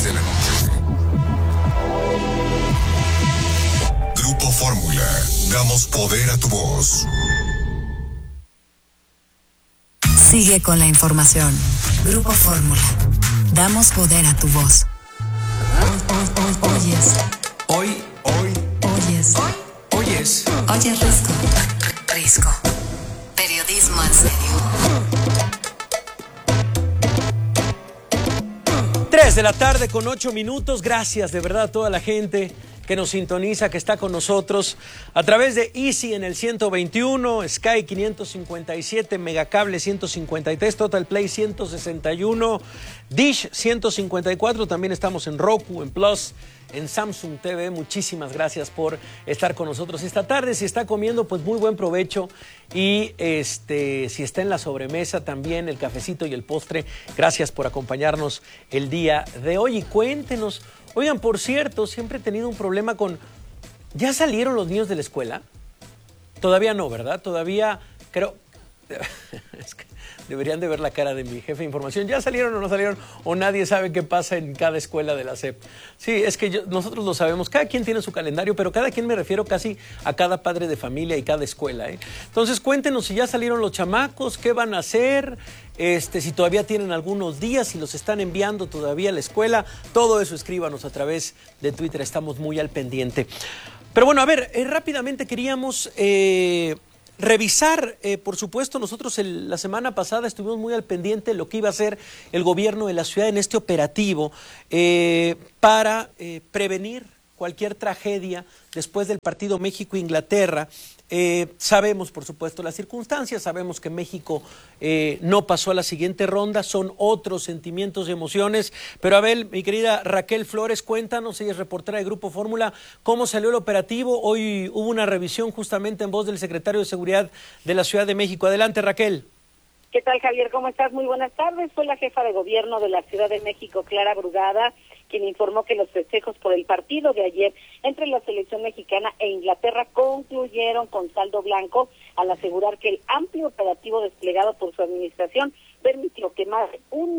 10 de la noche. Grupo Fórmula. Damos poder a tu voz. Sigue con la información. Grupo Fórmula. Damos poder a tu voz. Oyes Risco. Periodismo en serio. 3 de la tarde con 8 minutos. Gracias de verdad a toda la gente que nos sintoniza, que está con nosotros a través de Easy en el 121, Sky 557, Megacable 153, Total Play 161, Dish 154. También estamos en Roku, en Plus, en Samsung TV. Muchísimas gracias por estar con nosotros esta tarde. Si está comiendo, pues muy buen provecho. Y si está en la sobremesa también, el cafecito y el postre, gracias por acompañarnos el día de hoy. Y cuéntenos, oigan, por cierto, siempre he tenido un problema con... ¿Ya salieron los niños de la escuela? Todavía no, ¿verdad? Todavía creo... Es que deberían de ver la cara de mi jefe de información. ¿Ya salieron o no salieron? O nadie sabe qué pasa en cada escuela de la SEP. Sí, es que nosotros lo sabemos. Cada quien tiene su calendario, pero cada quien me refiero casi a cada padre de familia y cada escuela, ¿eh? Entonces cuéntenos si ya salieron los chamacos, qué van a hacer, si todavía tienen algunos días, si los están enviando todavía a la escuela. Todo eso escríbanos a través de Twitter. Estamos muy al pendiente. Pero bueno, a ver, rápidamente queríamos... revisar, por supuesto, nosotros la semana pasada estuvimos muy al pendiente de lo que iba a hacer el gobierno de la ciudad en este operativo para prevenir cualquier tragedia después del partido México-Inglaterra. Sabemos, por supuesto, las circunstancias, sabemos que México no pasó a la siguiente ronda, son otros sentimientos y emociones, pero Abel, mi querida Raquel Flores, cuéntanos, ella es reportera de Grupo Fórmula, ¿cómo salió el operativo? Hoy hubo una revisión justamente en voz del secretario de Seguridad de la Ciudad de México. Adelante, Raquel. ¿Qué tal, Javier? ¿Cómo estás? Muy buenas tardes. Fue la jefa de gobierno de la Ciudad de México, Clara Brugada, quien informó que los festejos por el partido de ayer entre la selección mexicana e Inglaterra concluyeron con saldo blanco, al asegurar que el amplio operativo desplegado por su administración permitió que más de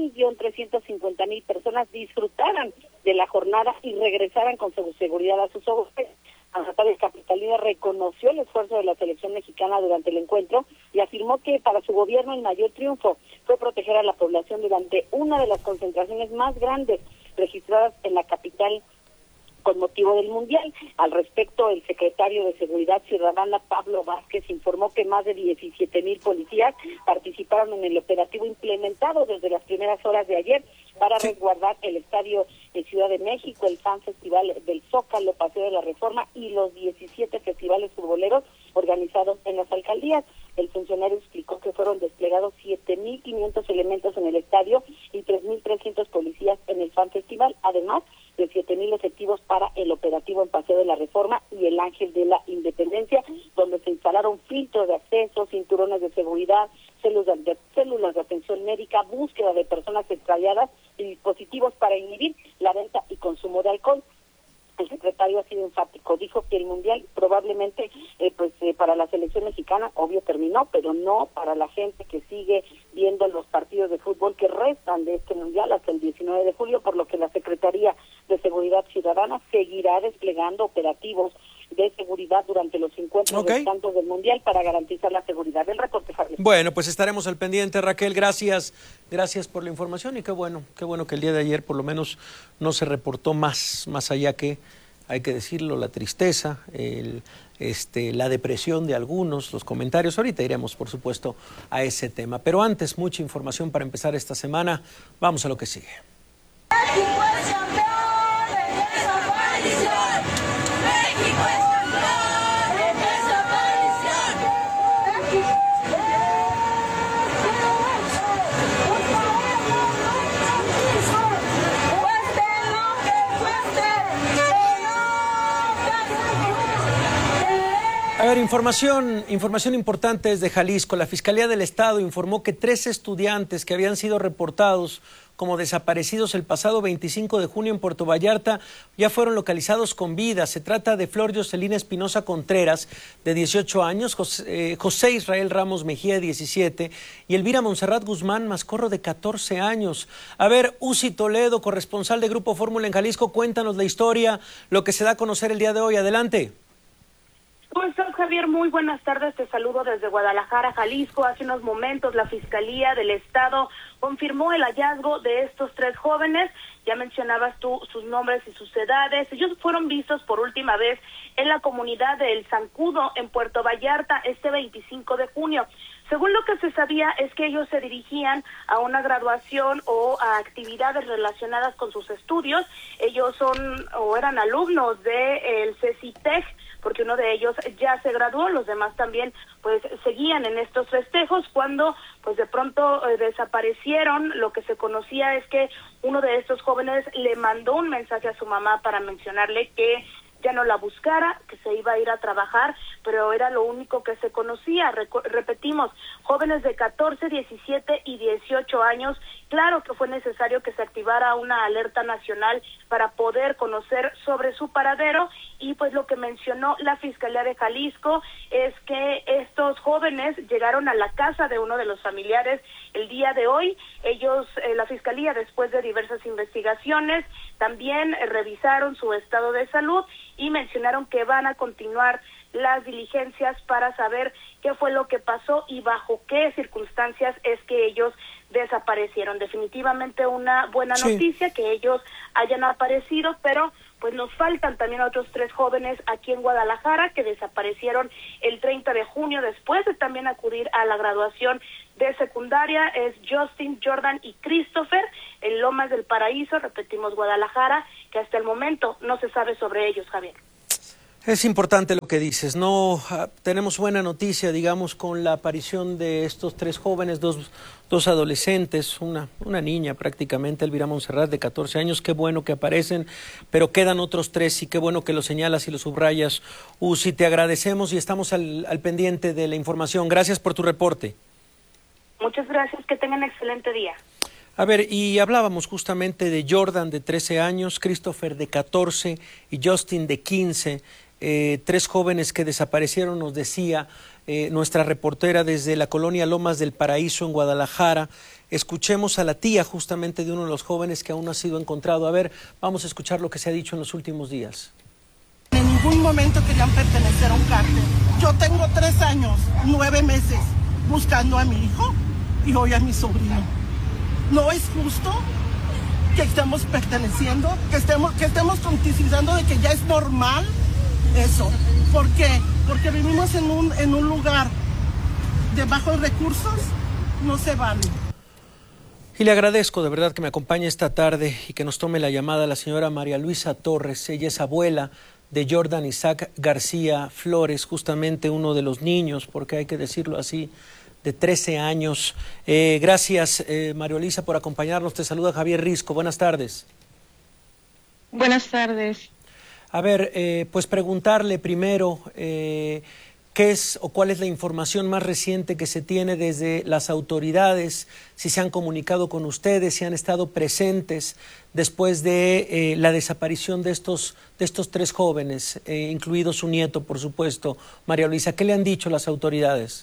1.350.000 personas disfrutaran de la jornada y regresaran con seguridad a sus hogares. Anatalia Capitalina reconoció el esfuerzo de la selección mexicana durante el encuentro y afirmó que para su gobierno el mayor triunfo fue proteger a la población durante una de las concentraciones más grandes registradas en la capital con motivo del Mundial. Al respecto, el secretario de Seguridad Ciudadana, Pablo Vázquez, informó que más de 17,000 policías participaron en el operativo implementado desde las primeras horas de ayer para resguardar el estadio de Ciudad de México, el Fan Festival del Zócalo, Paseo de la Reforma y los 17 festivales futboleros organizados en las alcaldías. El funcionario explicó que fueron desplegados 7,500 elementos en el estadio y 3,300 policías en el Fan Festival, además de 7,000 efectivos para el operativo en Paseo de la Reforma y el Ángel de la Independencia, donde se instalaron filtros de acceso, cinturones de seguridad, células de atención médica, búsqueda de personas extraviadas y dispositivos para inhibir la venta y consumo de alcohol. El secretario ha sido enfático, dijo que el Mundial probablemente para la selección mexicana, obvio terminó, pero no para la gente que sigue viendo los partidos de fútbol que restan de este Mundial hasta el 19 de julio, por lo que la Secretaría de Seguridad Ciudadana seguirá desplegando operativos de seguridad durante los encuentros restantes del Mundial para garantizar la seguridad del reporte, Javier. Bueno, pues estaremos al pendiente, Raquel, gracias por la información y qué bueno que el día de ayer por lo menos no se reportó más allá que, hay que decirlo, la tristeza, la depresión de algunos, los comentarios. Ahorita iremos, por supuesto, a ese tema. Pero antes, mucha información para empezar esta semana. Vamos a lo que sigue. ¡México es campeón en esa aparición! ¡México es campeón en esa aparición! ¡Cueste lo que cueste! A ver, información importante desde Jalisco. La Fiscalía del Estado informó que 3 estudiantes que habían sido reportados como desaparecidos el pasado 25 de junio en Puerto Vallarta ya fueron localizados con vida. Se trata de Flor Jocelyn Espinosa Contreras, de 18 años, José Israel Ramos Mejía, de 17, y Elvira Montserrat Guzmán Mascorro, de 14 años. A ver, Uzi Toledo, corresponsal de Grupo Fórmula en Jalisco, cuéntanos la historia, lo que se da a conocer el día de hoy. Adelante. ¿Cómo estás, Javier? Muy buenas tardes, te saludo desde Guadalajara, Jalisco. Hace unos momentos la Fiscalía del Estado confirmó el hallazgo de estos 3 jóvenes. Ya mencionabas tú sus nombres y sus edades. Ellos fueron vistos por última vez en la comunidad de El Zancudo, en Puerto Vallarta, este 25 de junio. Según lo que se sabía es que ellos se dirigían a una graduación o a actividades relacionadas con sus estudios. Ellos son o eran alumnos del CECITEC, porque uno de ellos ya se graduó, los demás también pues seguían en estos festejos cuando pues de pronto desaparecieron. Lo que se conocía es que uno de estos jóvenes le mandó un mensaje a su mamá para mencionarle que ya no la buscara, que se iba a ir a trabajar, pero era lo único que se conocía. Repetimos, jóvenes de 14, 17 y 18 años. Claro que fue necesario que se activara una alerta nacional para poder conocer sobre su paradero, y pues lo que mencionó la Fiscalía de Jalisco es que estos jóvenes llegaron a la casa de uno de los familiares el día de hoy. Ellos, la Fiscalía, después de diversas investigaciones, también revisaron su estado de salud y mencionaron que van a continuar las diligencias para saber qué fue lo que pasó y bajo qué circunstancias es que ellos desaparecieron. Definitivamente una buena noticia que ellos hayan aparecido, pero pues nos faltan también otros 3 jóvenes aquí en Guadalajara que desaparecieron el 30 de junio después de también acudir a la graduación de secundaria. Es Justin, Jordan y Christopher en Lomas del Paraíso, repetimos Guadalajara, que hasta el momento no se sabe sobre ellos, Javier. Es importante lo que dices, ¿no? Tenemos buena noticia, digamos, con la aparición de estos 3 jóvenes, dos adolescentes, una niña prácticamente, Elvira Montserrat, de 14 años. Qué bueno que aparecen, pero quedan otros 3 y qué bueno que lo señalas y lo subrayas. Uzi, te agradecemos y estamos al pendiente de la información. Gracias por tu reporte. Muchas gracias, que tengan excelente día. A ver, y hablábamos justamente de Jordan, de 13 años, Christopher, de 14 y Justin, de 15. 3 jóvenes que desaparecieron, nos decía nuestra reportera desde la colonia Lomas del Paraíso en Guadalajara. Escuchemos a la tía justamente de uno de los jóvenes que aún no ha sido encontrado. A ver, vamos a escuchar lo que se ha dicho en los últimos días. En ningún momento querían pertenecer a un cártel. Yo tengo 3 años, 9 meses buscando a mi hijo y hoy a mi sobrino. No es justo que estemos perteneciendo, que estemos considerando de que ya es normal eso. ¿Por qué? Porque vivimos en un lugar de bajos recursos, no se vale. Y le agradezco de verdad que me acompañe esta tarde y que nos tome la llamada la señora María Luisa Torres. Ella es abuela de Jordan Isaac García Flores, justamente uno de los niños, porque hay que decirlo así, de 13 años. Gracias, María Luisa, por acompañarnos. Te saluda Javier Risco. Buenas tardes. Buenas tardes. A ver, pues preguntarle primero qué es o cuál es la información más reciente que se tiene desde las autoridades, si se han comunicado con ustedes, si han estado presentes después de la desaparición de estos 3 jóvenes, incluido su nieto, por supuesto. María Luisa, ¿qué le han dicho las autoridades?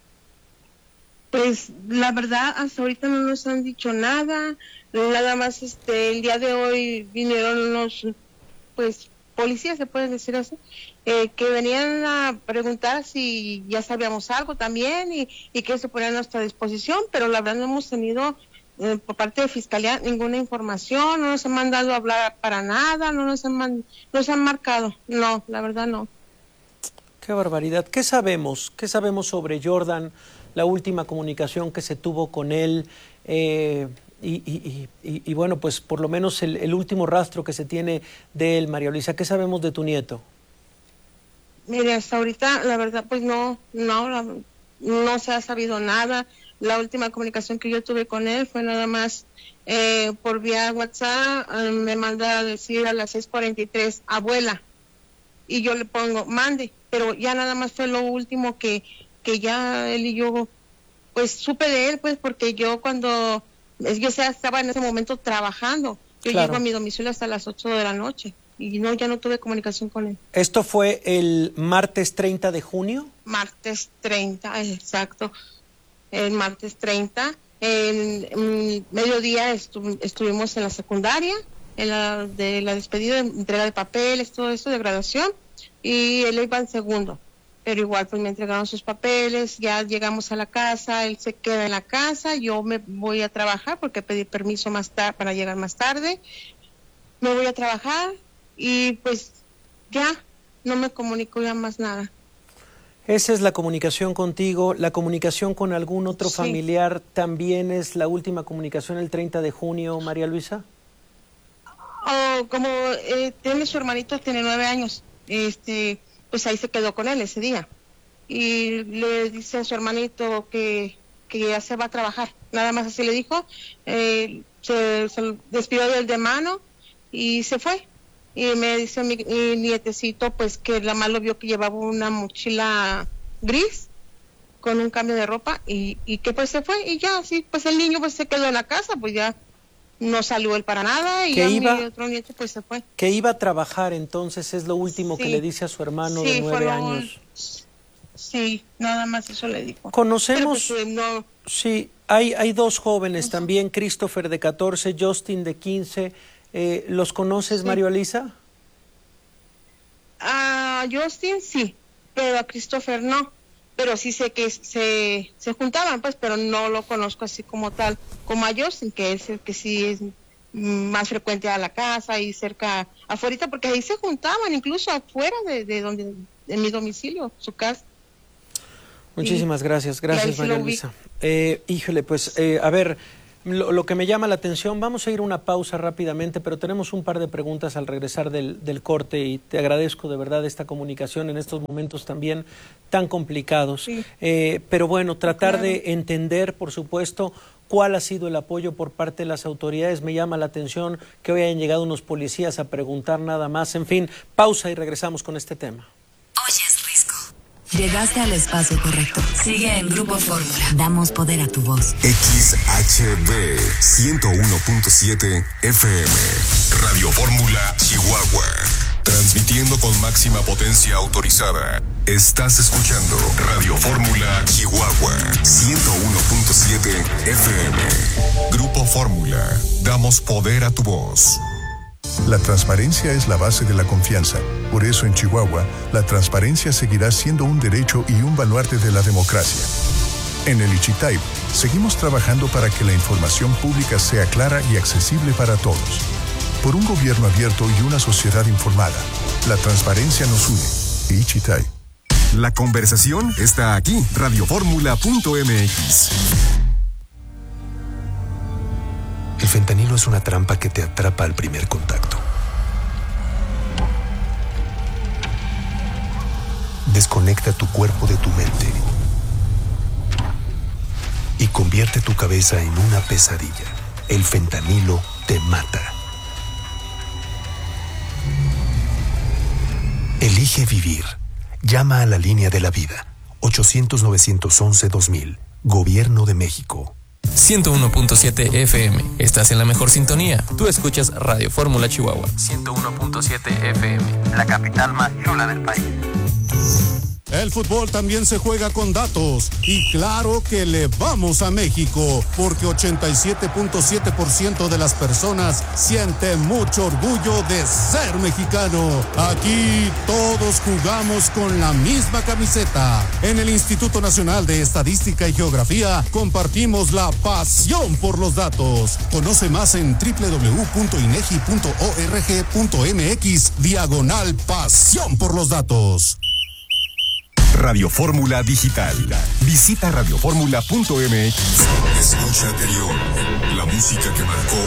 Pues la verdad hasta ahorita no nos han dicho nada más el día de hoy vinieron unos policías, se puede decir así, que venían a preguntar si ya sabíamos algo también y que se ponían a nuestra disposición, pero la verdad no hemos tenido por parte de Fiscalía ninguna información, no nos han mandado a hablar para nada, no nos han marcado, no, la verdad no. Qué barbaridad. ¿Qué sabemos sobre Jordan? La última comunicación que se tuvo con él y bueno, pues por lo menos el último rastro que se tiene de él, María Luisa. ¿Qué sabemos de tu nieto? Mire, hasta ahorita la verdad pues no se ha sabido nada. La última comunicación que yo tuve con él fue nada más por vía WhatsApp. Me manda a decir a las 6:43, abuela, y yo le pongo, mande, pero ya nada más fue lo último que ya él y yo, pues supe de él, pues porque yo estaba en ese momento trabajando, yo Claro. llego a mi domicilio hasta las 8 de la noche y ya no tuve comunicación con él. ¿Esto fue el martes 30 de junio? Martes 30, exacto, el martes 30, en mediodía estuvimos en la secundaria, de la despedida, entrega de papeles, todo esto de graduación, y él iba en segundo, pero igual pues me entregaron sus papeles, ya llegamos a la casa, él se queda en la casa, yo me voy a trabajar porque pedí permiso más tarde para llegar más tarde, me voy a trabajar y pues ya no me comunico ya más nada. Esa es la comunicación contigo. ¿La comunicación con algún otro Sí. familiar también es la última comunicación el 30 de junio, María Luisa? Como tiene su hermanito, tiene 9 años, pues ahí se quedó con él ese día. Y le dice a su hermanito que ya se va a trabajar. Nada más así le dijo. Se despidió del de mano y se fue. Y me dice mi nietecito pues que la mamá lo vio que llevaba una mochila gris con un cambio de ropa y que pues se fue y ya así pues el niño pues se quedó en la casa, pues ya no salió él para nada y ya mi otro nieto pues se fue. Que iba a trabajar, entonces es lo último Sí. que le dice a su hermano Sí, de 9 fue lo- años. Sí, nada más eso le dijo. Conocemos, Pero, pues, no, sí, hay dos jóvenes también, Christopher de 14, Justin de 15. ¿Los conoces, Sí. María Luisa? a Justin sí, pero a Christopher no. Pero sí sé que se juntaban, pues, pero no lo conozco así como tal, como a Justin, que es el que sí es más frecuente a la casa y cerca, afuera, porque ahí se juntaban, incluso afuera de mi domicilio, su casa. Muchísimas gracias, Y ahí gracias sí María lo vi. Luisa. Híjole, pues a ver, lo que me llama la atención, vamos a ir a una pausa rápidamente, pero tenemos un par de preguntas al regresar del corte y te agradezco de verdad esta comunicación en estos momentos también tan complicados. Sí. Pero bueno, tratar Claro. de entender, por supuesto, cuál ha sido el apoyo por parte de las autoridades. Me llama la atención que hoy hayan llegado unos policías a preguntar nada más. En fin, pausa y regresamos con este tema. Oyes Risco. Llegaste al espacio correcto. Sigue en Grupo Fórmula. Damos poder a tu voz. XHB 101.7 FM. Radio Fórmula Chihuahua. Transmitiendo con máxima potencia autorizada. Estás escuchando Radio Fórmula Chihuahua 101.7 FM. Grupo Fórmula. Damos poder a tu voz. La transparencia es la base de la confianza. Por eso en Chihuahua, la transparencia seguirá siendo un derecho y un baluarte de la democracia. En el Ichitay, seguimos trabajando para que la información pública sea clara y accesible para todos. Por un gobierno abierto y una sociedad informada, la transparencia nos une. Ichitay. La conversación está aquí. Radioformula.mx. El fentanilo es una trampa que te atrapa al primer contacto. Desconecta tu cuerpo de tu mente y convierte tu cabeza en una pesadilla. El fentanilo te mata. Elige vivir. Llama a la línea de la vida. 800-911-2000. Gobierno de México. 101.7 FM. Estás en la mejor sintonía. Tú escuchas Radio Fórmula Chihuahua. 101.7 FM. La capital más chula del país. El fútbol también se juega con datos y claro que le vamos a México porque 87.7% de las personas sienten mucho orgullo de ser mexicano. Aquí todos jugamos con la misma camiseta. En el Instituto Nacional de Estadística y Geografía compartimos la pasión por los datos. Conoce más en www.inegi.org.mx/pasión por los datos. Radio Fórmula Digital. Visita radioformula.mx. Escucha anterior. La música que marcó